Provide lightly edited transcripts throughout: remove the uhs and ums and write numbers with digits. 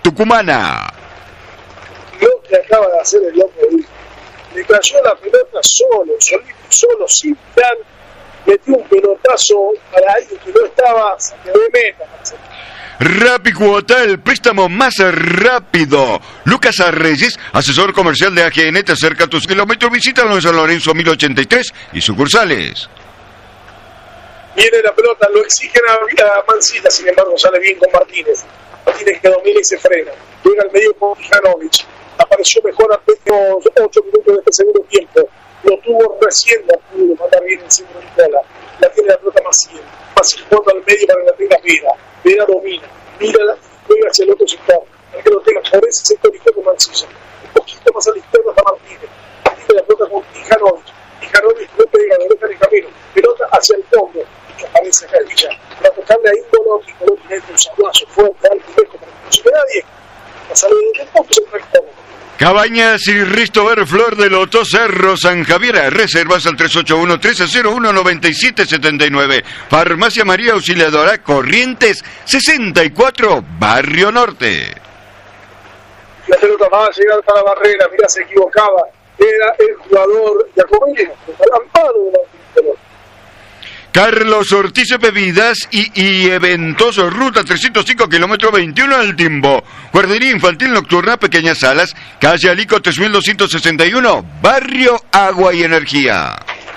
tucumana. Lo que acaba de hacer el loco, le cayó la pelota solo, sin plan, metió un pelotazo para alguien que no estaba, se quedó de meta. Rapicuota, el préstamo más rápido. Lucas Arreyes, asesor comercial de AGN, te acerca a tus kilómetros. Visítalo en San Lorenzo 1083 y sucursales. Viene la pelota, lo exigen a Mancilla, sin embargo sale bien con Martínez. Martínez que domina y se frena. Llega al medio con Tijanovic. Apareció mejor a los 8 minutos de este segundo tiempo. Lo tuvo recién, no pudo mandar bien el segundo Nicola. La tiene la pelota Maciel. Maciel jugando al medio para que la tenga Vera. Vera domina. Mira, juega hacia el otro sector. Para que lo tenga por ese sector y con Mancilla. Un poquito más a la izquierda está Martínez. Tiene la pelota con Tijanovic. Tijanovic no pega, lo deja en el camino. Pelota hacia el fondo. Y aparece acá el Villa. Para tocarle ahí Colotti. Colotti le entra un sablazo fuerte, alto y lejos para que no se ve nadie. La sale del fondo se rectó. Cabañas y Ristover Flor de Loto, Cerro San Javier. Reservas al 381-1301-9779. Farmacia María Auxiliadora, Corrientes 64, Barrio Norte. La pelota va a llegar para Barrera, mirá, se equivocaba. Era el jugador Jacobino, al amparo de la pelota. Carlos Ortiz Bebidas y Eventos, ruta 305, kilómetro 21 al Timbo. Guardería infantil nocturna, Pequeñas Salas, calle Alico 3261, Barrio Agua y Energía.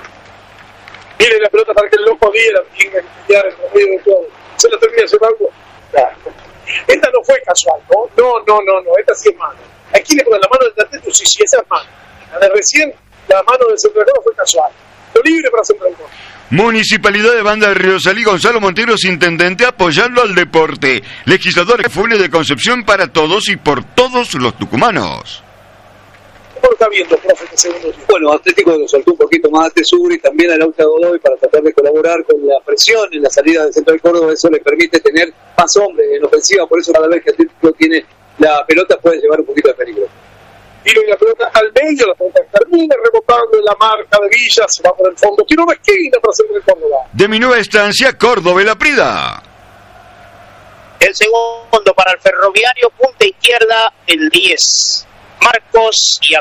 Mire la pelota para que el loco diera, tiene que pillar el promedio de todo. Se la termina llevando. Esta no fue casual, ¿no? No, esta sí es mano. Aquí le ponen la mano del Atlético, sí, esa es mano. La de recién, la mano del central fue casual. Lo libre para Central Córdoba. Municipalidad de Banda de Riosalí, Gonzalo Monteros, intendente, apoyando al deporte. Legislador Funes de Concepción para todos y por todos los tucumanos. ¿Cómo lo está viendo, profe, este segundo tiempo? Bueno, Atlético lo soltó un poquito más a Tesur y también a Lauta Godoy para tratar de colaborar con la presión en la salida del Central Córdoba. Eso le permite tener más hombres en ofensiva, por eso cada vez que Atlético tiene la pelota puede llevar un poquito de peligro. Tiro la pelota al medio, la pelota termina rebotando en la marca de Villa, se va por el fondo, tiro de esquina para Central Córdoba. De mi nueva estancia, Córdoba y La Prida. El segundo para el Ferroviario, punta izquierda, el 10. Marcos y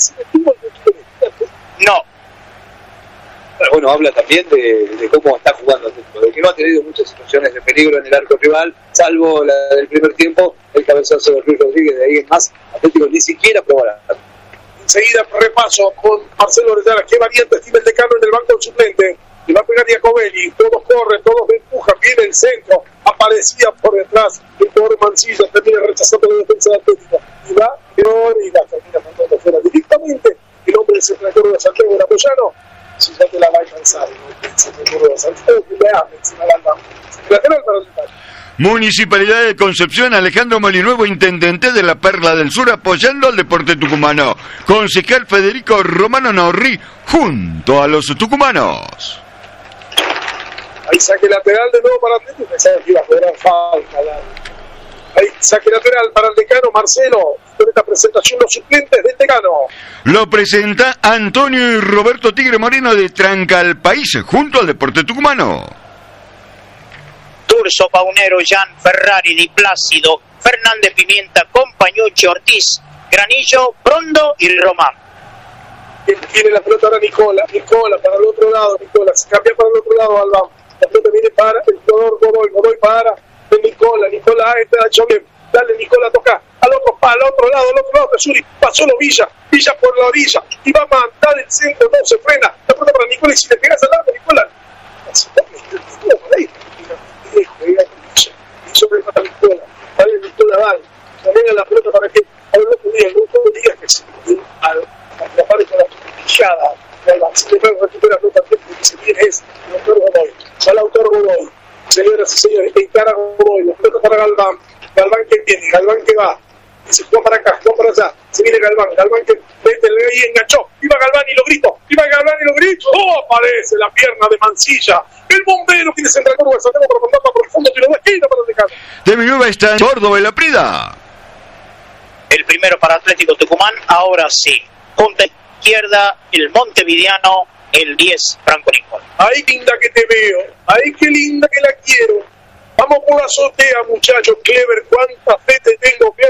no. Pero bueno, habla también de cómo está jugando Atlético, de que no ha tenido muchas situaciones de peligro en el arco rival, salvo la del primer tiempo, el cabezazo de Luis Rodríguez. De ahí en más, Atlético ni siquiera probó la. Enseguida repaso con Marcelo Orellana, qué variante tiene el decano en el banco del suplente. Le va a pegar Jacobelli, todos corren, todos empujan, viene el centro, aparecía por detrás el jugador Mancilla, termina rechazando la defensa de Atlético. Y va peor y la termina mandando fuera directamente. El hombre del Central Córdoba, Santiago Napoyano, si ya te la va a alcanzar, ¿no? El Central Córdoba, Santiago, que le abre encima la banda. Lateral para el Central. Municipalidad de Concepción, Alejandro Molinuevo, intendente de la Perla del Sur, apoyando al deporte tucumano. Concejal Federico Romano Norri, junto a los tucumanos. Ahí saque lateral de nuevo para Atlético, pensaba que iba a cobrar falta. Ahí saque lateral para el decano Marcelo. Con esta presentación los suplentes del decano. Lo presenta Antonio y Roberto Tigre Moreno de Trancalpaís, junto al deporte tucumano. Turso, Paunero, Jan, Ferrari, Di Plácido, Fernández Pimienta, Compañucci, Ortiz, Granillo, Brondo y Román. Tiene la pelota ahora Nicola para el otro lado, Nicola se cambia para el otro lado, Albán. La pelota viene para el jugador Godoy para el Nicola, este ha hecho bien. Dale, Nicola, toca al otro lado, Tesuri, pasó lo Villa por la orilla, y va a mandar el centro, no se frena. La pelota para Nicola, y si le pegas al lado, Nicola. Así y sobre para Nicola, vale, Nicola, dale la pelota para que a los otros días, que se atrapar con la pillada, si le pueden recuperar la pelota, que se viene es el autor Godoy, va el autor Godoy, señoras y señores, encara Godoy, la pelota para Galván que viene, Galván que va, se juega para acá, juega para allá, se viene Galván que mete el ahí, enganchó, viva Galván y lo grito, aparece la pierna de Mancilla, el bombero que Central Córdoba, Santiago para mandar por el fondo, tiro de esquina para el decano. De mi nueva está Córdoba y La Prida. El primero para Atlético Tucumán, ahora sí. Punta izquierda, el montevideano, el 10, Franco Nicola. Ay, linda que te veo, ay, qué linda que la quiero. Vamos por la azotea, muchachos, Clever, cuánta fe te tengo, Clever.